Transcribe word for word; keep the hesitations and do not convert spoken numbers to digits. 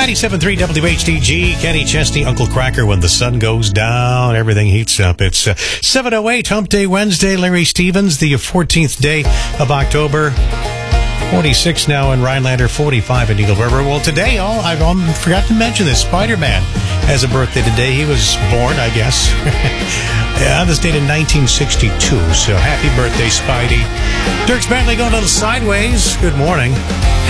ninety-seven point three W H D G, Kenny Chesney, Uncle Cracker. When the sun goes down, everything heats up. It's uh, seven oh eight, Hump Day Wednesday. Larry Stevens, the fourteenth day of October. forty-six now in Rhinelander, forty-five in Eagle River. Well, today, oh, I um, forgot to mention this. Spider-Man has a birthday today. He was born, I guess, yeah, this date in nineteen sixty-two. So happy birthday, Spidey. Dirks Bentley going a little sideways. Good morning.